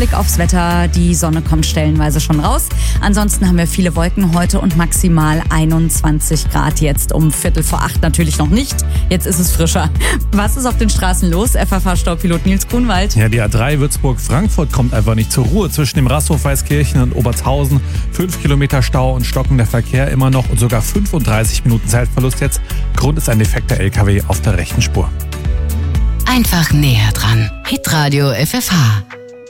Blick aufs Wetter, die Sonne kommt stellenweise schon raus. Ansonsten haben wir viele Wolken heute und maximal 21 Grad jetzt. Um 7:45 natürlich noch nicht. Jetzt ist es frischer. Was ist auf den Straßen los? FFH-Staupilot Nils Grunwald. Ja, die A3 Würzburg-Frankfurt kommt einfach nicht zur Ruhe. Zwischen dem Rasthof Weißkirchen und Obertshausen 5 Kilometer Stau und stockender Verkehr immer noch und sogar 35 Minuten Zeitverlust jetzt. Grund ist ein defekter LKW auf der rechten Spur. Einfach näher dran. Hitradio FFH.